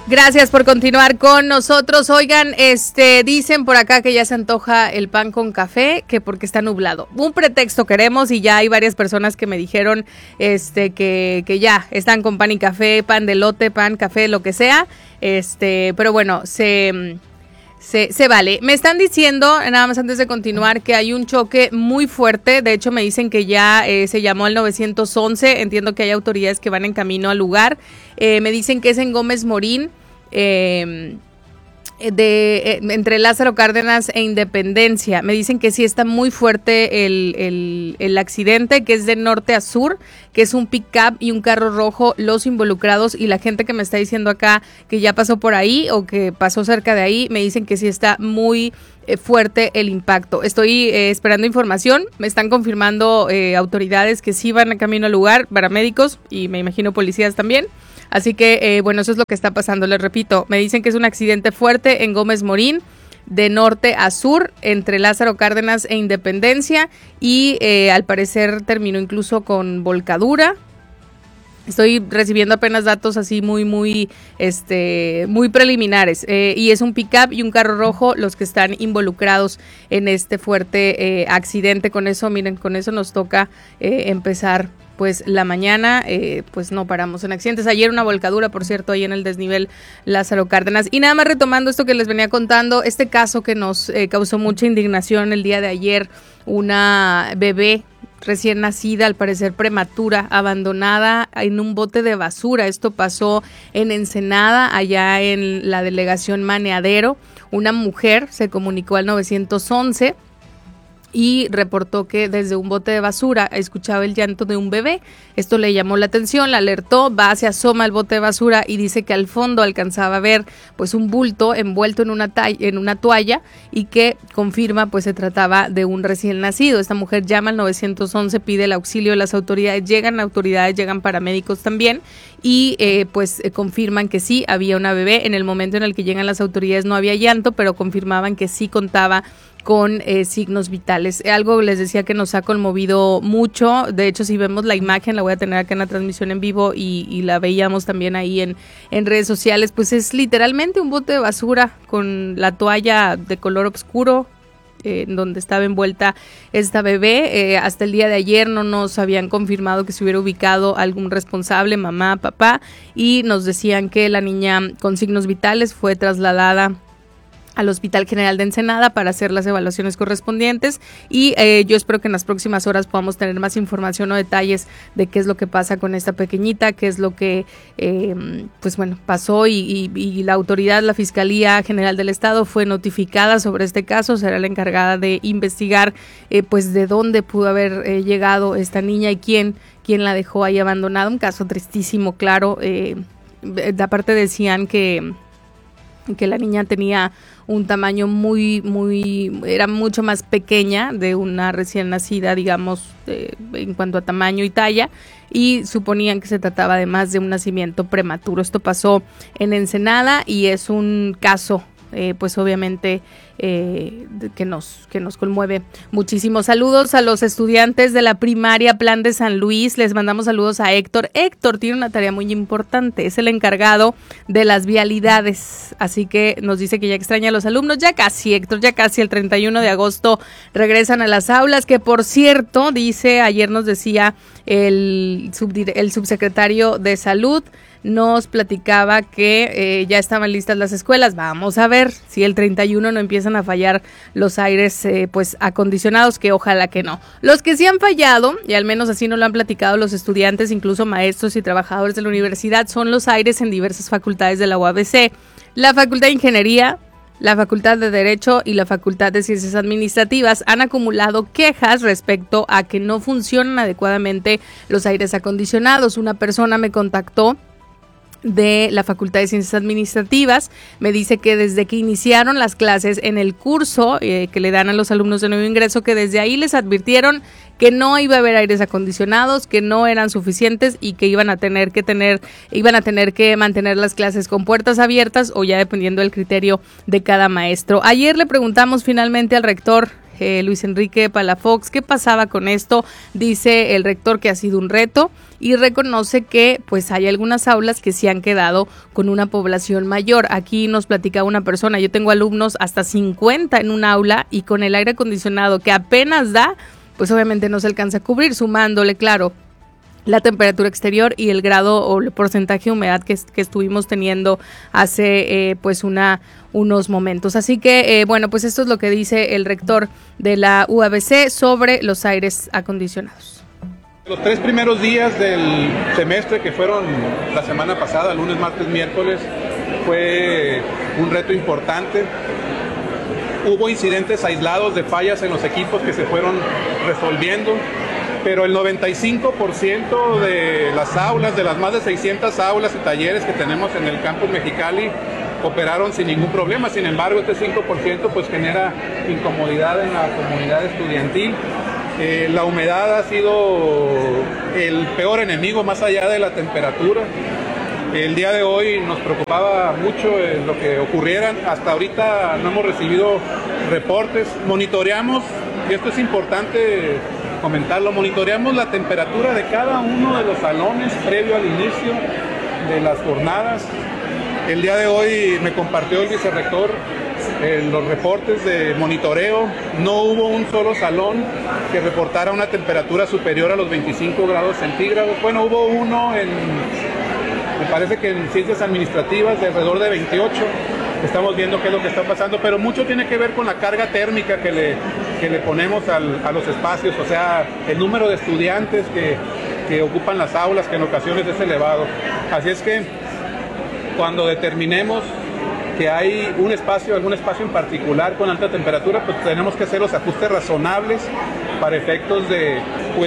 Gracias por continuar con nosotros. Oigan, dicen por acá que ya se antoja el pan con café, que porque está nublado. Un pretexto queremos y ya hay varias personas que me dijeron que ya están con pan y café, pan de elote, pan, café, lo que sea. Pero bueno, se vale. Me están diciendo, nada más antes de continuar, que hay un choque muy fuerte. De hecho, me dicen que ya se llamó al 911. Entiendo que hay autoridades que van en camino al lugar. Me dicen que es en Gómez Morín, entre Lázaro Cárdenas e Independencia. Me dicen que sí está muy fuerte el accidente, que es de norte a sur, que es un pick-up y un carro rojo los involucrados, y la gente que me está diciendo acá que ya pasó por ahí o que pasó cerca de ahí, me dicen que sí está muy fuerte el impacto. Estoy esperando información, me están confirmando autoridades que sí van a camino al lugar, paramédicos y me imagino policías también. Así que, bueno, eso es lo que está pasando. Les repito, me dicen que es un accidente fuerte en Gómez Morín, de norte a sur, entre Lázaro Cárdenas e Independencia, y al parecer terminó incluso con volcadura. Estoy recibiendo apenas datos así muy preliminares, y es un pick-up y un carro rojo los que están involucrados en este fuerte accidente. Con eso, miren, con eso nos toca empezar pues la mañana. Pues no paramos en accidentes. Ayer una volcadura, por cierto, ahí en el desnivel Lázaro Cárdenas. Y nada más retomando esto que les venía contando, este caso que nos causó mucha indignación el día de ayer, una bebé recién nacida, al parecer prematura, abandonada en un bote de basura. Esto pasó en Ensenada, allá en la delegación Maneadero. Una mujer se comunicó al 911 y reportó que desde un bote de basura escuchaba el llanto de un bebé. Esto le llamó la atención, la alertó, va, se asoma al bote de basura y dice que al fondo alcanzaba a ver pues un bulto envuelto en una toalla, y que confirma pues se trataba de un recién nacido. Esta mujer llama al 911, pide el auxilio de las autoridades, llegan paramédicos también, y confirman que sí, había una bebé. En el momento en el que llegan las autoridades no había llanto, pero confirmaban que sí contaba con signos vitales. Algo les decía que nos ha conmovido mucho. De hecho, si vemos la imagen, la voy a tener acá en la transmisión en vivo, y la veíamos también ahí en redes sociales, pues es literalmente un bote de basura con la toalla de color oscuro donde estaba envuelta esta bebé. Hasta el día de ayer no nos habían confirmado que se hubiera ubicado algún responsable, mamá, papá, y nos decían que la niña con signos vitales fue trasladada al Hospital General de Ensenada para hacer las evaluaciones correspondientes, y yo espero que en las próximas horas podamos tener más información o detalles de qué es lo que pasa con esta pequeñita, qué es lo que pasó, y la autoridad, la Fiscalía General del Estado fue notificada sobre este caso. Será la encargada de investigar de dónde pudo haber llegado esta niña y quién la dejó ahí abandonada. Un caso tristísimo, claro. Aparte decían que la niña tenía un tamaño era mucho más pequeña de una recién nacida, digamos, en cuanto a tamaño y talla, y suponían que se trataba además de un nacimiento prematuro. Esto pasó en Ensenada y es un caso pues obviamente que nos conmueve muchísimo. Saludos a los estudiantes de la primaria Plan de San Luis. Les mandamos saludos a Héctor. Héctor tiene una tarea muy importante, es el encargado de las vialidades, así que nos dice que ya extraña a los alumnos. Ya casi, Héctor, ya casi el 31 de agosto regresan a las aulas, que por cierto, dice, ayer nos decía el subsecretario de Salud, nos platicaba que ya estaban listas las escuelas. Vamos a ver si el 31 no empiezan a fallar los aires acondicionados, que ojalá que no. Los que sí han fallado, y al menos así nos lo han platicado los estudiantes, incluso maestros y trabajadores de la universidad, son los aires en diversas facultades de la UABC. La Facultad de Ingeniería, la Facultad de Derecho y la Facultad de Ciencias Administrativas han acumulado quejas respecto a que no funcionan adecuadamente los aires acondicionados. Una persona me contactó de la Facultad de Ciencias Administrativas, me dice que desde que iniciaron las clases en el curso que le dan a los alumnos de nuevo ingreso, que desde ahí les advirtieron que no iba a haber aires acondicionados, que no eran suficientes y que iban a tener que mantener las clases con puertas abiertas, o ya dependiendo del criterio de cada maestro. Ayer le preguntamos finalmente al rector Luis Enrique Palafox, ¿qué pasaba con esto? Dice el rector que ha sido un reto y reconoce que pues hay algunas aulas que sí han quedado con una población mayor. Aquí nos platicaba una persona, yo tengo alumnos hasta 50 en un aula y con el aire acondicionado que apenas da, pues obviamente no se alcanza a cubrir, sumándole, claro, la temperatura exterior y el grado o el porcentaje de humedad que estuvimos teniendo hace pues unos momentos. Así que bueno, pues esto es lo que dice el rector de la UABC sobre los aires acondicionados. Los 3 primeros días del semestre, que fueron la semana pasada, lunes, martes, miércoles, fue un reto importante. Hubo incidentes aislados de fallas en los equipos que se fueron resolviendo, pero el 95% de las aulas, de las más de 600 aulas y talleres que tenemos en el campus Mexicali, operaron sin ningún problema. Sin embargo, este 5% pues genera incomodidad en la comunidad estudiantil. La humedad ha sido el peor enemigo más allá de la temperatura. El día de hoy nos preocupaba mucho lo que ocurriera. Hasta ahorita no hemos recibido reportes. Monitoreamos, y esto es importante comentarlo, monitoreamos la temperatura de cada uno de los salones previo al inicio de las jornadas. El día de hoy me compartió el vicerrector los reportes de monitoreo. No hubo un solo salón que reportara una temperatura superior a los 25 grados centígrados. Bueno, hubo uno me parece que en ciencias administrativas de alrededor de 28. Estamos viendo qué es lo que está pasando, pero mucho tiene que ver con la carga térmica que le ponemos a los espacios, o sea, el número de estudiantes que ocupan las aulas, que en ocasiones es elevado. Así es que cuando determinemos que hay algún espacio en particular con alta temperatura, pues tenemos que hacer los ajustes razonables para efectos de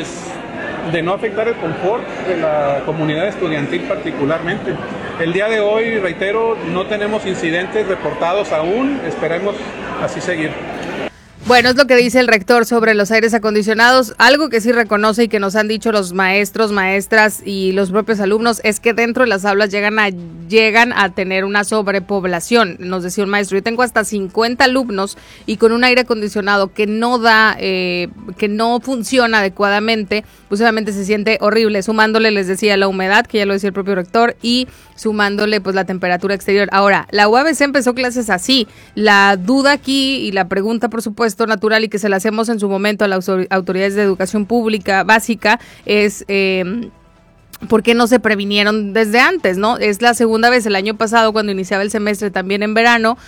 no afectar el confort de la comunidad estudiantil particularmente. El día de hoy, reitero, no tenemos incidentes reportados aún, esperemos así seguir. Bueno, es lo que dice el rector sobre los aires acondicionados. Algo que sí reconoce y que nos han dicho los maestros, maestras y los propios alumnos es que dentro de las aulas llegan a tener una sobrepoblación. Nos decía un maestro, yo tengo hasta 50 alumnos y con un aire acondicionado que no que no funciona adecuadamente, pues obviamente se siente horrible. Sumándole, les decía, la humedad, que ya lo decía el propio rector, y sumándole pues la temperatura exterior. Ahora, la UABC empezó clases así. La duda aquí y la pregunta, por supuesto, natural y que se la hacemos en su momento a las autoridades de educación pública básica es ¿por qué no se previnieron desde antes, no? Es la segunda vez. El año pasado, cuando iniciaba el semestre, también en verano,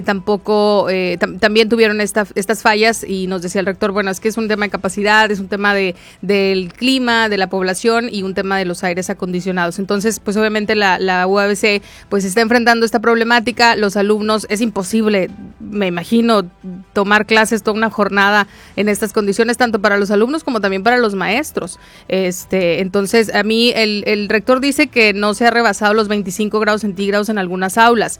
también tuvieron estas fallas y nos decía el rector, bueno, es que es un tema de capacidad, es un tema del clima, de la población y un tema de los aires acondicionados. Entonces, pues obviamente la UABC pues está enfrentando esta problemática. Los alumnos, es imposible, me imagino, tomar clases toda una jornada en estas condiciones, tanto para los alumnos como también para los maestros. Entonces, a mí el rector dice que no se ha rebasado los 25 grados centígrados en algunas aulas,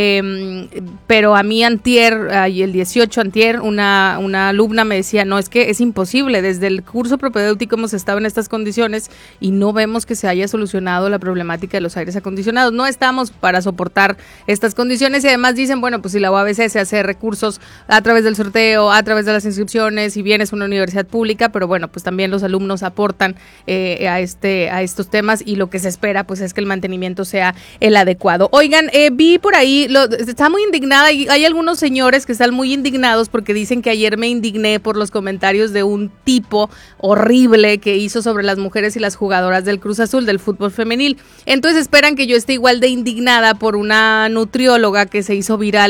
pero a mí el 18 antier, una alumna me decía, no, es que es imposible, desde el curso propedéutico hemos estado en estas condiciones y no vemos que se haya solucionado la problemática de los aires acondicionados, no estamos para soportar estas condiciones y además dicen, bueno, pues si la UABC se hace recursos a través del sorteo, a través de las inscripciones, si bien es una universidad pública, pero bueno, pues también los alumnos aportan a estos temas y lo que se espera pues es que el mantenimiento sea el adecuado. Oigan, vi por ahí, está muy indignada y hay algunos señores que están muy indignados porque dicen que ayer me indigné por los comentarios de un tipo horrible que hizo sobre las mujeres y las jugadoras del Cruz Azul, del fútbol femenil. Entonces esperan que yo esté igual de indignada por una nutrióloga que se hizo viral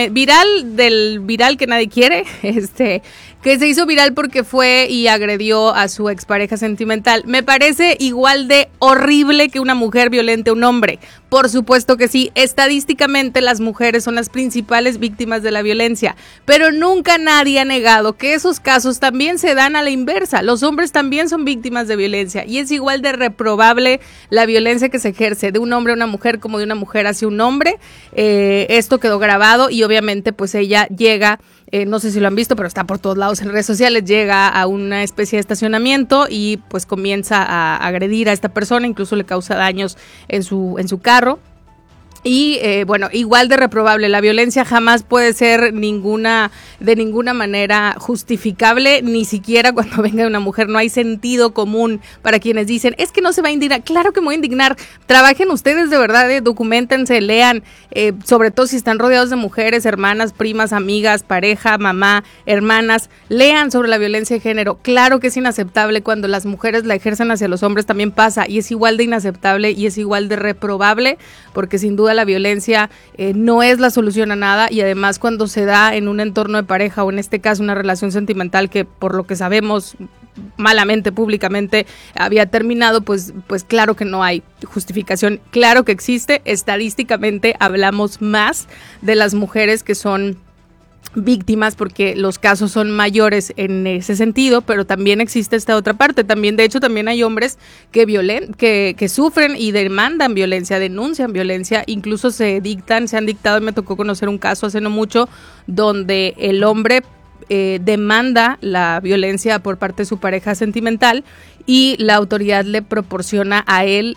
que nadie quiere, que se hizo viral porque fue y agredió a su expareja sentimental. Me parece igual de horrible que una mujer violente a un hombre. Por supuesto que sí, estadísticamente las mujeres son las principales víctimas de la violencia, pero nunca nadie ha negado que esos casos también se dan a la inversa. Los hombres también son víctimas de violencia y es igual de reprobable la violencia que se ejerce de un hombre a una mujer como de una mujer hacia un hombre. Esto quedó grabado y obviamente pues ella llega, no sé si lo han visto, pero está por todos lados en redes sociales, llega a una especie de estacionamiento y pues comienza a agredir a esta persona, incluso le causa daños en su carro. Y bueno, igual de reprobable, la violencia jamás puede ser de ninguna manera justificable, ni siquiera cuando venga una mujer. No hay sentido común para quienes dicen, es que no se va a indignar. Claro que me voy a indignar. Trabajen ustedes de verdad, documentense, lean, sobre todo si están rodeados de mujeres, hermanas, primas, amigas, pareja, mamá, hermanas, lean sobre la violencia de género. Claro que es inaceptable cuando las mujeres la ejercen hacia los hombres, también pasa, y es igual de inaceptable y es igual de reprobable, porque sin duda la violencia no es la solución a nada, y además cuando se da en un entorno de pareja o en este caso una relación sentimental que por lo que sabemos malamente, públicamente había terminado, pues claro que no hay justificación, claro que existe. Estadísticamente hablamos más de las mujeres que son víctimas porque los casos son mayores en ese sentido, pero también existe esta otra parte. También, de hecho, también hay hombres que sufren y demandan violencia, denuncian violencia, incluso se han dictado, y me tocó conocer un caso hace no mucho donde el hombre demanda la violencia por parte de su pareja sentimental y la autoridad le proporciona a él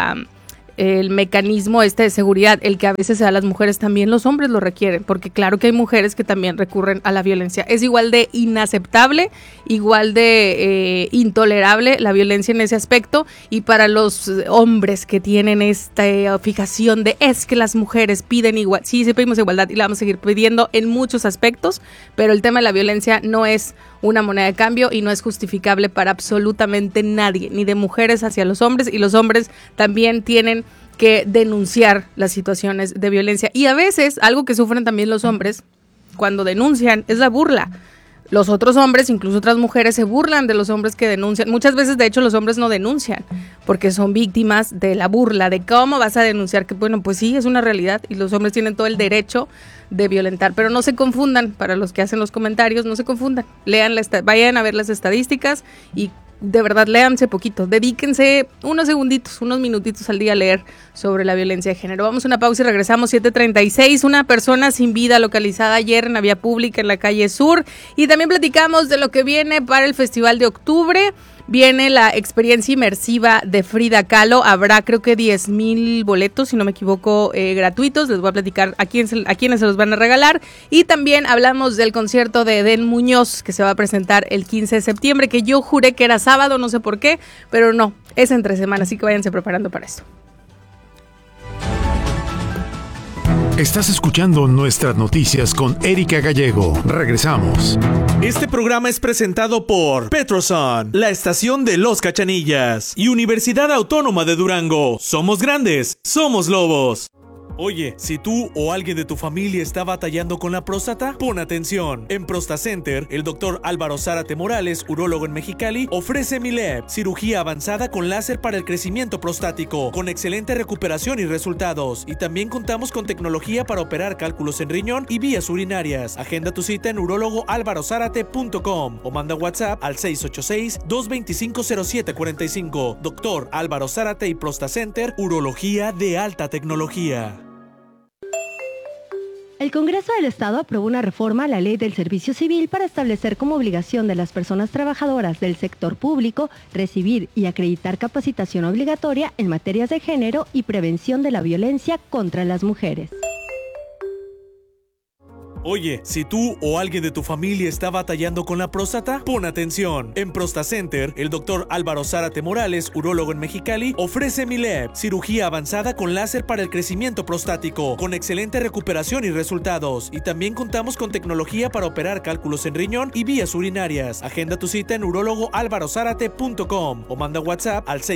el mecanismo de seguridad, el que a veces a las mujeres también los hombres lo requieren, porque claro que hay mujeres que también recurren a la violencia. Es igual de inaceptable, igual de intolerable la violencia en ese aspecto, y para los hombres que tienen esta fijación de es que las mujeres piden igual, sí pedimos igualdad y la vamos a seguir pidiendo en muchos aspectos, pero el tema de la violencia no es una moneda de cambio y no es justificable para absolutamente nadie, ni de mujeres hacia los hombres, y los hombres también tienen que denunciar las situaciones de violencia. Y a veces algo que sufren también los hombres cuando denuncian es la burla. Los otros hombres, incluso otras mujeres, se burlan de los hombres que denuncian. Muchas veces, de hecho, los hombres no denuncian porque son víctimas de la burla, de cómo vas a denunciar, que bueno, pues sí, es una realidad y los hombres tienen todo el derecho de violentar, pero no se confundan, para los que hacen los comentarios, no se confundan, vayan a ver las estadísticas y de verdad léanse poquito, dedíquense unos segunditos, unos minutitos al día a leer sobre la violencia de género. Vamos a una pausa y regresamos. 7:36, una persona sin vida localizada ayer en la vía pública en la calle Sur, y también platicamos de lo que viene para el Festival de Octubre. Viene la experiencia inmersiva de Frida Kahlo. Habrá creo que 10,000 boletos, si no me equivoco, gratuitos. Les voy a platicar a quienes se los van a regalar. Y también hablamos del concierto de Edén Muñoz, que se va a presentar el 15 de septiembre, que yo juré que era sábado, no sé por qué, pero no, es entre semana, así que váyanse preparando para esto. Estás escuchando Nuestras Noticias con Erika Gallego. Regresamos. Este programa es presentado por Petroson, la estación de Los Cachanillas, y Universidad Autónoma de Durango. Somos grandes, somos lobos. Oye, si tú o alguien de tu familia está batallando con la próstata, pon atención. En ProstaCenter, el doctor Álvaro Zárate Morales, urólogo en Mexicali, ofrece MILEP, cirugía avanzada con láser para el crecimiento prostático, con excelente recuperación y resultados. Y también contamos con tecnología para operar cálculos en riñón y vías urinarias. Agenda tu cita en urólogoalvarozárate.com o manda WhatsApp al 686-225-0745. Doctor Álvaro Zárate y ProstaCenter, urología de alta tecnología. El Congreso del Estado aprobó una reforma a la Ley del Servicio Civil para establecer como obligación de las personas trabajadoras del sector público recibir y acreditar capacitación obligatoria en materias de género y prevención de la violencia contra las mujeres. Oye, si tú o alguien de tu familia está batallando con la próstata, pon atención. En ProstaCenter, el doctor Álvaro Zárate Morales, urólogo en Mexicali, ofrece MILEP, cirugía avanzada con láser para el crecimiento prostático, con excelente recuperación y resultados. Y también contamos con tecnología para operar cálculos en riñón y vías urinarias. Agenda tu cita en urólogoalvarozárate.com o manda WhatsApp al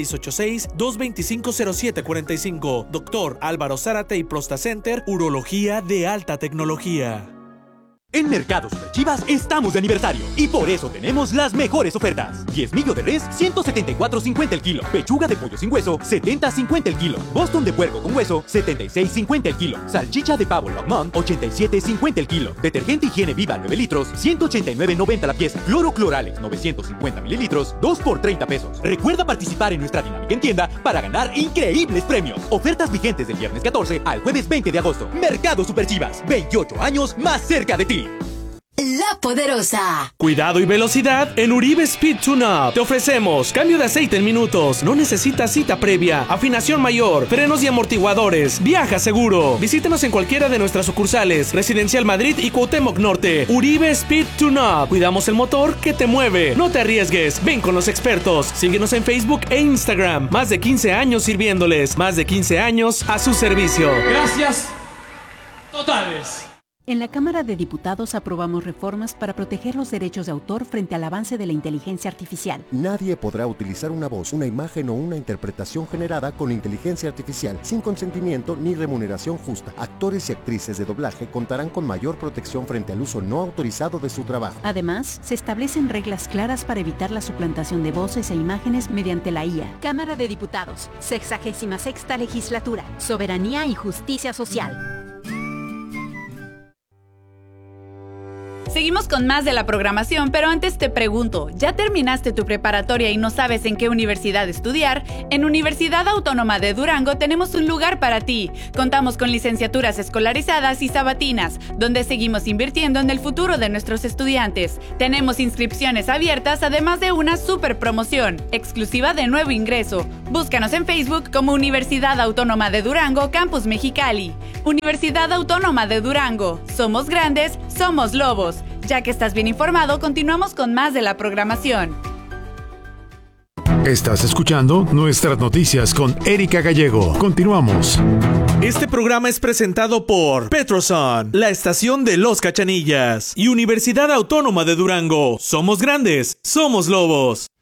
686-225-0745. Doctor Álvaro Zárate y ProstaCenter, urología de alta tecnología. En Mercado Superchivas estamos de aniversario y por eso tenemos las mejores ofertas. 10 millo de res, 174.50 el kilo. Pechuga de pollo sin hueso, 70.50 el kilo. Boston de puerco con hueso, 76.50 el kilo. Salchicha de pavo Longmont, 87.50 el kilo. Detergente Higiene Viva 9 litros, 189.90 la pieza. Cloro Cloralex 950 mililitros, 2 por 30 pesos. Recuerda participar en nuestra dinámica en tienda para ganar increíbles premios. Ofertas vigentes del viernes 14 al jueves 20 de agosto. Mercado Superchivas, 28 años más cerca de ti. La poderosa. Cuidado y velocidad en Uribe Speed Tune-Up. Te ofrecemos cambio de aceite en minutos. No necesitas cita previa. Afinación mayor. Frenos y amortiguadores. Viaja seguro. Visítanos en cualquiera de nuestras sucursales. Residencial Madrid y Cuauhtémoc Norte. Uribe Speed Tune-Up. Cuidamos el motor que te mueve. No te arriesgues. Ven con los expertos. Síguenos en Facebook e Instagram. Más de 15 años sirviéndoles. Más de 15 años a su servicio. Gracias totales. En la Cámara de Diputados aprobamos reformas para proteger los derechos de autor frente al avance de la inteligencia artificial. Nadie podrá utilizar una voz, una imagen o una interpretación generada con inteligencia artificial sin consentimiento ni remuneración justa. Actores y actrices de doblaje contarán con mayor protección frente al uso no autorizado de su trabajo. Además, se establecen reglas claras para evitar la suplantación de voces e imágenes mediante la IA. Cámara de Diputados, 66ª Legislatura, Soberanía y Justicia Social. Seguimos con más de la programación, pero antes te pregunto, ¿ya terminaste tu preparatoria y no sabes en qué universidad estudiar? En Universidad Autónoma de Durango tenemos un lugar para ti. Contamos con licenciaturas escolarizadas y sabatinas, donde seguimos invirtiendo en el futuro de nuestros estudiantes. Tenemos inscripciones abiertas, además de una super promoción, exclusiva de nuevo ingreso. Búscanos en Facebook como Universidad Autónoma de Durango, Campus Mexicali. Universidad Autónoma de Durango. Somos grandes, somos lobos. Ya que estás bien informado, continuamos con más de la programación. Estás escuchando Nuestras Noticias con Erika Gallego. Continuamos. Este programa es presentado por Petroson, la estación de Los Cachanillas y Universidad Autónoma de Durango. Somos grandes, somos lobos.